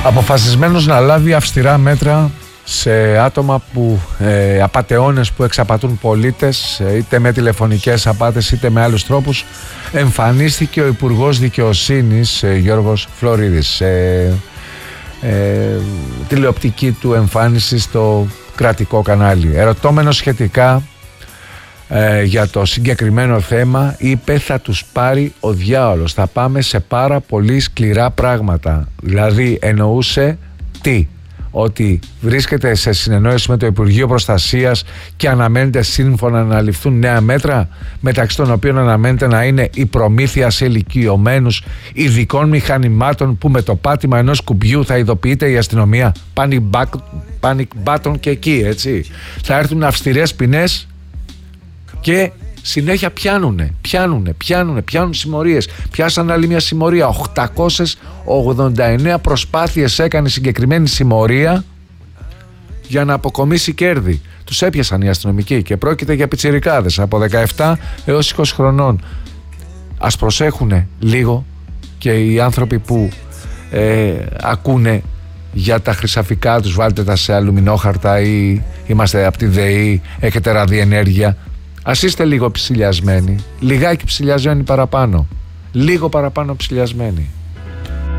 Αποφασισμένος να λάβει αυστηρά μέτρα σε άτομα που απατεώνες που εξαπατούν πολίτες, είτε με τηλεφωνικές απάτες είτε με άλλους τρόπους, εμφανίστηκε ο Υπουργός Δικαιοσύνης Γιώργος Φλωρίδης. Τηλεοπτική του εμφάνιση στο κρατικό κανάλι. Ερωτώμενος σχετικά για το συγκεκριμένο θέμα, είπε: θα τους πάρει ο διάολος, θα πάμε σε πάρα πολύ σκληρά πράγματα. Δηλαδή εννοούσε τι? Ότι βρίσκεται σε συνεννόηση με το Υπουργείο Προστασίας και αναμένεται σύμφωνα να ληφθούν νέα μέτρα, μεταξύ των οποίων αναμένεται να είναι η προμήθεια σε ηλικιωμένους ειδικών μηχανημάτων που με το πάτημα ενός κουμπιού θα ειδοποιείται η αστυνομία. Panic button και εκεί, έτσι. Θα έρθουν αυστηρές ποινές και συνέχεια πιάνουν συμμορίες. Πιάσαν άλλη μια συμμορία. 889 προσπάθειες έκανε η συγκεκριμένη συμμορία για να αποκομίσει κέρδη. Τους έπιασαν οι αστυνομικοί και πρόκειται για πιτσιρικάδες από 17 έως 20 χρονών. Ας προσέχουν λίγο και οι άνθρωποι που ακούνε για τα χρυσαφικά τους, βάλτε τα σε αλουμινόχαρτα ή είμαστε από τη ΔΕΗ, έχετε ραδιενέργεια. Ας είστε λίγο ψηλιασμένοι, λιγάκι ψηλιασμένοι παραπάνω, λίγο παραπάνω ψηλιασμένοι.